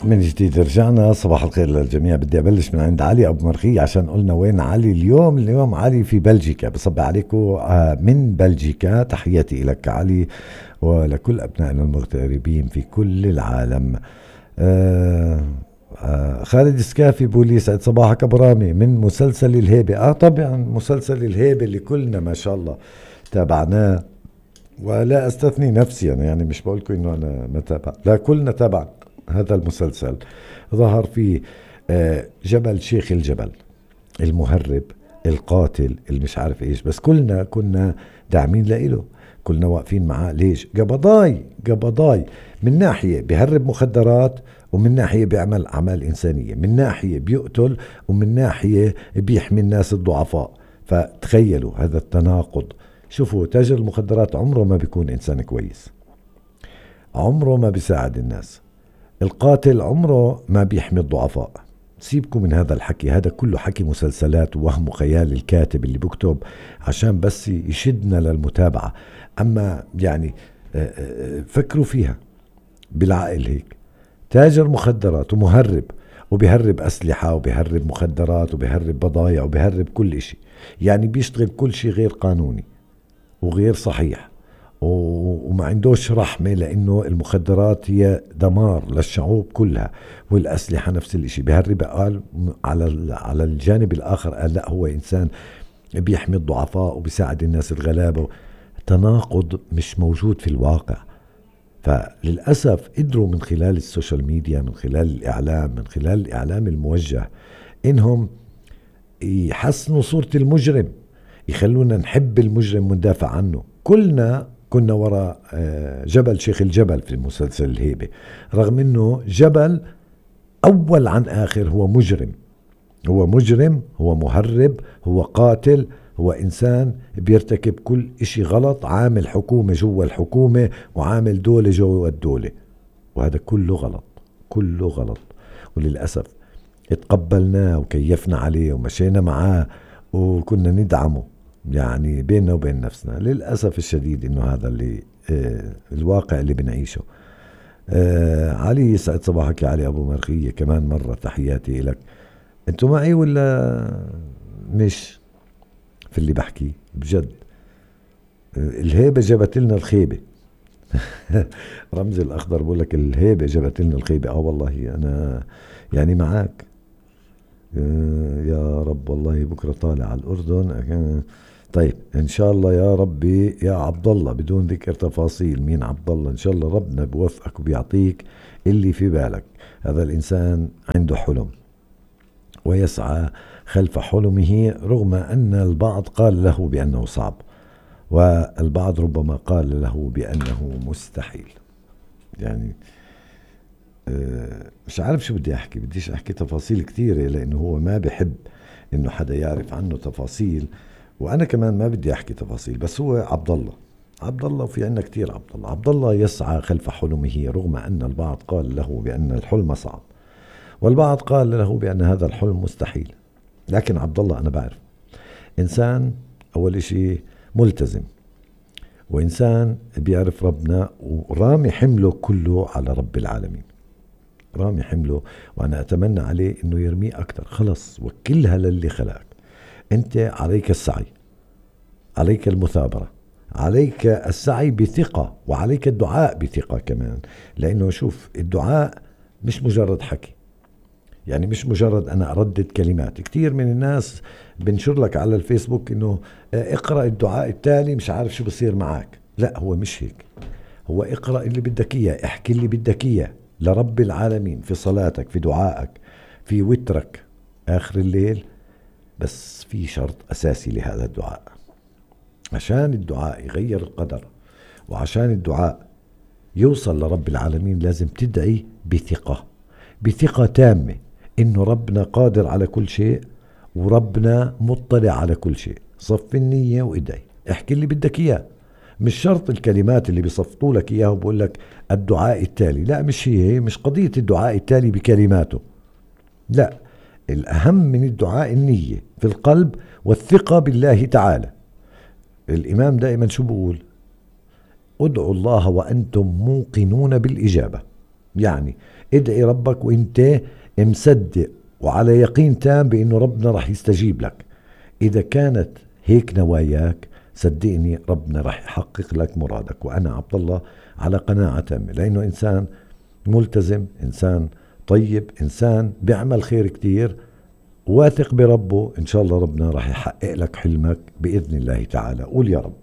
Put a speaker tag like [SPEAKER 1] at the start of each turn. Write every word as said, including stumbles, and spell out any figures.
[SPEAKER 1] من جديد رجعنا. صباح الخير للجميع. بدي أبلش من عند علي أبو مرخي عشان قلنا وين علي اليوم. اليوم علي في بلجيكا، بصب عليكم آه، من بلجيكا. تحياتي لك علي ولكل أبنائنا المغتربين في كل العالم. آه آه خالد سكافي بولي سعد صباحك أبو رامي من مسلسل الهيبة. آه طبعا مسلسل الهيبة اللي كلنا ما شاء الله تابعناه، ولا أستثني نفسي أنا، يعني مش بقولكم إنه أنا ما تابع، لا كلنا تابع هذا المسلسل. ظهر فيه آه، جبل شيخ الجبل، المهرب، القاتل، اللي مش عارف ايش، بس كلنا كنا داعمين لإله، كلنا واقفين معاه. ليش؟ قبضاي قبضاي من ناحية بيهرب مخدرات، ومن ناحية بيعمل أعمال إنسانية، من ناحية بيقتل، ومن ناحية بيحمي الناس الضعفاء. فتخيلوا هذا التناقض. شوفوا، تاجر المخدرات عمره ما بيكون إنسان كويس، عمره ما بيساعد الناس. القاتل عمره ما بيحمي الضعفاء. سيبكم من هذا الحكي، هذا كله حكي مسلسلات ووهم وخيال الكاتب اللي بكتب عشان بس يشدنا للمتابعة. أما يعني فكروا فيها بالعقل هيك. تاجر مخدرات ومهرب، وبيهرب أسلحة وبيهرب مخدرات وبيهرب بضايع وبيهرب كل إشي، يعني بيشتغل كل شيء غير قانوني وغير صحيح، وما عندوش رحمة، لأنه المخدرات هي دمار للشعوب كلها، والأسلحة نفس الاشي بيهربها. قال على على الجانب الآخر قال لا، هو إنسان بيحمي الضعفاء وبيساعد الناس الغلابة. تناقض مش موجود في الواقع. فللأسف قدروا من خلال السوشيال ميديا، من خلال الإعلام، من خلال الإعلام الموجه، إنهم يحسنوا صورة المجرم، يخلونا نحب المجرم وندافع عنه. كلنا كنا وراء جبل شيخ الجبل في مسلسل الهيبة، رغم انه جبل اول عن اخر هو مجرم، هو مجرم، هو مهرب، هو قاتل، هو انسان بيرتكب كل اشي غلط، عامل حكومة جوا الحكومة وعامل دولة جوا الدولة، وهذا كله غلط، كله غلط. وللأسف اتقبلناه وكيفنا عليه ومشينا معاه وكنا ندعمه، يعني بيننا وبين نفسنا. للأسف الشديد إنه هذا اللي آه الواقع اللي بنعيشه. آه علي يسعد صباحك يا علي أبو مرخية، كمان مرة تحياتي لك. أنتوا معي ولا مش في اللي بحكي بجد؟ آه الهيبة جابت لنا الخيبة. رمز الأخضر بقول لك الهيبة جابت لنا الخيبة. آه والله أنا يعني معاك. آه يا رب، والله بكرة طالع على الأردن. طيب ان شاء الله يا ربي يا عبد الله، بدون ذكر تفاصيل مين عبد الله، ان شاء الله ربنا بوفقك وبيعطيك اللي في بالك. هذا الانسان عنده حلم ويسعى خلف حلمه، رغم ان البعض قال له بانه صعب، والبعض ربما قال له بانه مستحيل. يعني مش عارف شو بدي احكي، بديش احكي تفاصيل كثيرة لانه هو ما بحب انه حدا يعرف عنه تفاصيل، وانا كمان ما بدي احكي تفاصيل. بس هو عبد الله، عبد الله، وفي عنا كتير عبد الله. عبد الله يسعى خلف حلمه، رغم ان البعض قال له بان الحلم صعب، والبعض قال له بان هذا الحلم مستحيل. لكن عبد الله انا بعرف انسان اول اشي ملتزم، وانسان بيعرف ربنا، ورامي حمله كله على رب العالمين، رامي حمله. وانا اتمنى عليه انه يرميه اكتر. خلص وكلها للي خلقك. انت عليك السعي، عليك المثابرة، عليك السعي بثقة، وعليك الدعاء بثقة كمان. لأنه شوف، الدعاء مش مجرد حكي، يعني مش مجرد أنا أردد كلمات. كتير من الناس بنشر لك على الفيسبوك إنه اقرأ الدعاء التالي مش عارف شو بصير معك. لا، هو مش هيك. هو اقرأ اللي بدك إياه، احكي اللي بدك إياه لرب العالمين في صلاتك، في دعائك، في وترك آخر الليل. بس في شرط أساسي لهذا الدعاء، عشان الدعاء يغير القدر، وعشان الدعاء يوصل لرب العالمين، لازم تدعي بثقة، بثقة تامة إنه ربنا قادر على كل شيء، وربنا مطلع على كل شيء. صف النية وادعي، احكي اللي بدك إياه. مش شرط الكلمات اللي بيصفطوا لك إياه وبقول لك الدعاء التالي. لا، مش هي، مش قضية الدعاء التالي بكلماته. لا، الأهم من الدعاء النية في القلب والثقة بالله تعالى. الإمام دائما شو بقول؟ ادعوا الله وأنتم موقنون بالإجابة. يعني ادعي ربك وانت مصدق وعلى يقين تام بانه ربنا رح يستجيب لك. اذا كانت هيك نواياك صدقني ربنا رح يحقق لك مرادك. وانا عبد الله على قناعة تامة، لانه انسان ملتزم، انسان طيب، انسان بيعمل خير كتير، واثق بربه. ان شاء الله ربنا رح يحقق لك حلمك باذن الله تعالى. قول يا رب.